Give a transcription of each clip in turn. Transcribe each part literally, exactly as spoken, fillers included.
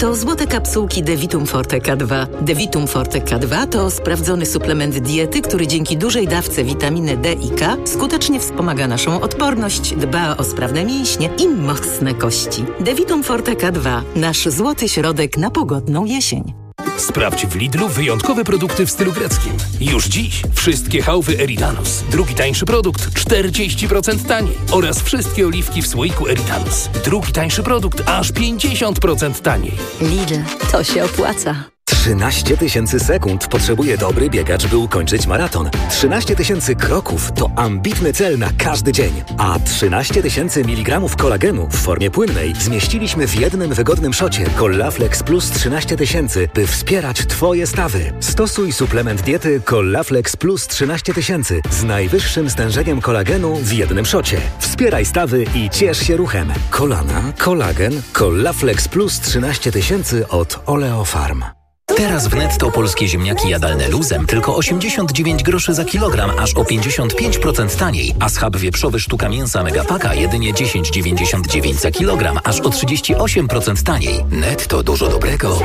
to złote kapsułki Devitum Forte K dwa. Devitum Forte K dwa to sprawdzony suplement diety, który dzięki dużej dawce witaminy D i K skutecznie wspomaga naszą odporność, dba o sprawne mięśnie i mocne kości. Devitum Forte K dwa. Nasz złoty środek na pogodną jesień. Sprawdź w Lidlu wyjątkowe produkty w stylu greckim. Już dziś wszystkie chałwy Eridanus. Drugi tańszy produkt czterdzieści procent taniej. Oraz wszystkie oliwki w słoiku Eridanus. Drugi tańszy produkt aż pięćdziesiąt procent taniej. Lidl, to się opłaca. trzynaście tysięcy sekund potrzebuje dobry biegacz, by ukończyć maraton. trzynaście tysięcy kroków to ambitny cel na każdy dzień. A trzynaście tysięcy miligramów kolagenu w formie płynnej zmieściliśmy w jednym wygodnym szocie Collaflex Plus trzynaście tysięcy, by wspierać Twoje stawy. Stosuj suplement diety Collaflex Plus trzynaście tysięcy z najwyższym stężeniem kolagenu w jednym szocie. Wspieraj stawy i ciesz się ruchem. Kolana, kolagen, Collaflex Plus trzynaście tysięcy od Oleofarm. Teraz w Netto polskie ziemniaki jadalne luzem tylko osiemdziesiąt dziewięć groszy za kilogram, aż o pięćdziesiąt pięć procent taniej, a schab wieprzowy sztuka mięsa Megapaka jedynie dziesięć dziewięćdziesiąt dziewięć za kilogram, aż o trzydzieści osiem procent taniej. Netto, dużo dobrego.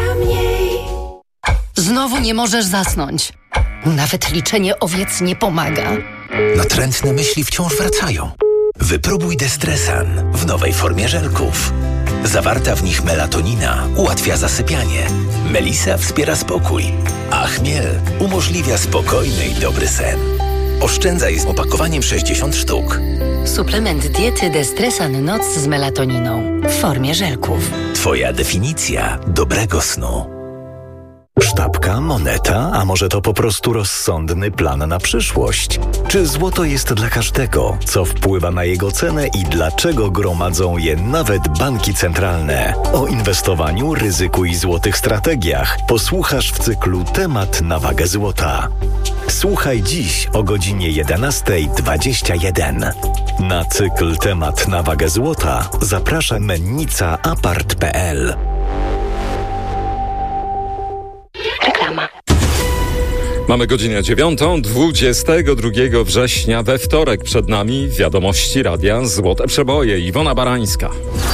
Znowu nie możesz zasnąć. Nawet liczenie owiec nie pomaga. Natrętne myśli wciąż wracają. Wypróbuj Destresan w nowej formie żelków. Zawarta w nich melatonina ułatwia zasypianie. Melisa wspiera spokój, a chmiel umożliwia spokojny i dobry sen. Oszczędzaj z opakowaniem sześćdziesiąt sztuk. Suplement diety Destresan Noc z melatoniną w formie żelków. Twoja definicja dobrego snu. Sztabka, moneta, a może to po prostu rozsądny plan na przyszłość? Czy złoto jest dla każdego? Co wpływa na jego cenę i dlaczego gromadzą je nawet banki centralne? O inwestowaniu, ryzyku i złotych strategiach posłuchasz w cyklu Temat na wagę złota. Słuchaj dziś o godzinie jedenasta dwadzieścia jeden. Na cykl Temat na wagę złota zaprasza mennica apart kropka p l. Mamy godzinę dziewiątą, dwudziestego drugiego września, we wtorek przed nami wiadomości radia Złote Przeboje. Iwona Barańska.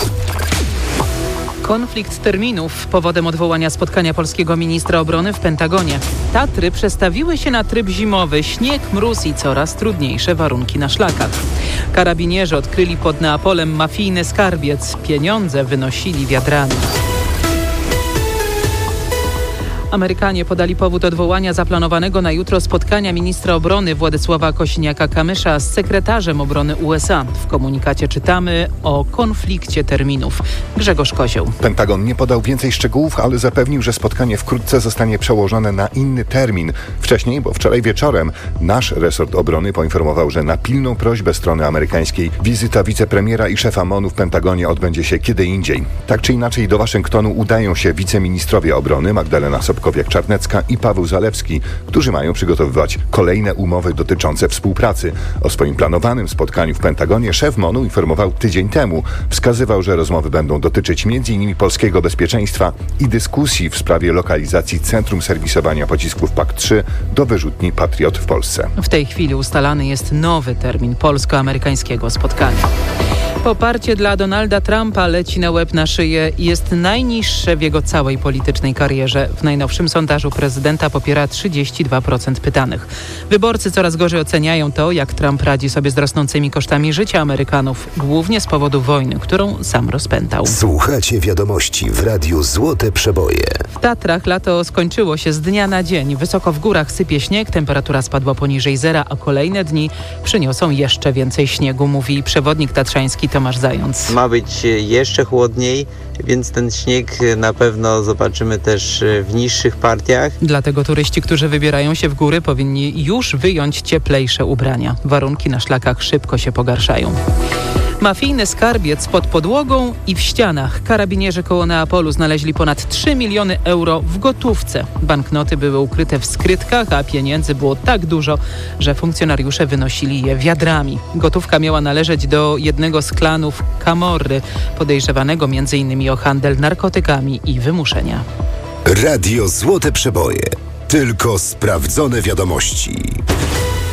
Konflikt terminów powodem odwołania spotkania polskiego ministra obrony w Pentagonie. Tatry przestawiły się na tryb zimowy, śnieg, mróz i coraz trudniejsze warunki na szlakach. Karabinierzy odkryli pod Neapolem mafijny skarbiec. Pieniądze wynosili wiadrami. Amerykanie podali powód odwołania zaplanowanego na jutro spotkania ministra obrony Władysława Kosiniaka-Kamysza z sekretarzem obrony U S A. W komunikacie czytamy o konflikcie terminów. Grzegorz Kozioł. Pentagon nie podał więcej szczegółów, ale zapewnił, że spotkanie wkrótce zostanie przełożone na inny termin. Wcześniej, bo wczoraj wieczorem, nasz resort obrony poinformował, że na pilną prośbę strony amerykańskiej wizyta wicepremiera i szefa M O N-u w Pentagonie odbędzie się kiedy indziej. Tak czy inaczej do Waszyngtonu udają się wiceministrowie obrony Magdalena Sobkowiak-Czarnecka i Paweł Zalewski, którzy mają przygotowywać kolejne umowy dotyczące współpracy. O swoim planowanym spotkaniu w Pentagonie szef M O N-u informował tydzień temu. Wskazywał, że rozmowy będą dotyczyć między innymi polskiego bezpieczeństwa i dyskusji w sprawie lokalizacji Centrum Serwisowania Pocisków P A K trzy do wyrzutni Patriot w Polsce. W tej chwili ustalany jest nowy termin polsko-amerykańskiego spotkania. Poparcie dla Donalda Trumpa leci na łeb na szyję i jest najniższe w jego całej politycznej karierze. W najnowszym sondażu prezydenta popiera trzydzieści dwa procent pytanych. Wyborcy coraz gorzej oceniają to, jak Trump radzi sobie z rosnącymi kosztami życia Amerykanów, głównie z powodu wojny, którą sam rozpętał. Słuchacie wiadomości w Radiu Złote Przeboje. W Tatrach lato skończyło się z dnia na dzień. Wysoko w górach sypie śnieg, temperatura spadła poniżej zera, a kolejne dni przyniosą jeszcze więcej śniegu, mówi przewodnik tatrzański Tomasz Zając. Ma być jeszcze chłodniej, więc ten śnieg na pewno zobaczymy też w niższych partiach. Dlatego turyści, którzy wybierają się w góry, powinni już wyjąć cieplejsze ubrania. Warunki na szlakach szybko się pogarszają. Mafijny skarbiec pod podłogą i w ścianach. Karabinierzy koło Neapolu znaleźli ponad trzy miliony euro w gotówce. Banknoty były ukryte w skrytkach, a pieniędzy było tak dużo, że funkcjonariusze wynosili je wiadrami. Gotówka miała należeć do jednego z klanów Camorry, podejrzewanego między innymi o handel narkotykami i wymuszenia. Radio Złote Przeboje. Tylko sprawdzone wiadomości.